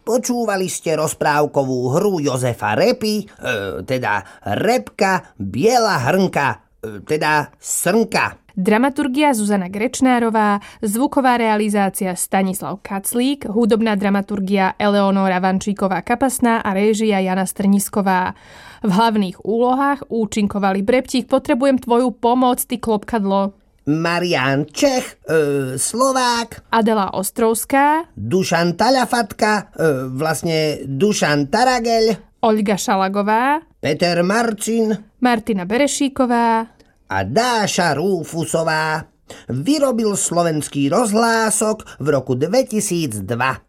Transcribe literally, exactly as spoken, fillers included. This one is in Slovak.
Počúvali ste rozprávkovú hru Jozefa Repy, e, teda Repka, biela hrnka, e, teda srnka. Dramaturgia Zuzana Grečnárová, zvuková realizácia Stanislav Kaclík, hudobná dramaturgia Eleonóra Vančíková-Kapasná a réžia Jana Strnisková. V hlavných úlohách účinkovali Breptík, potrebujem tvoju pomoc, ty klopkadlo. Marián Čech, e, Slovák, Adela Ostrovská, Dušan Taľafatka, e, vlastne Dušan Tarageľ, Olga Šalagová, Peter Marcin, Martina Berešíková a Dáša Rúfusová. Vyrobil Slovenský rozhlások v roku dvetisícdva.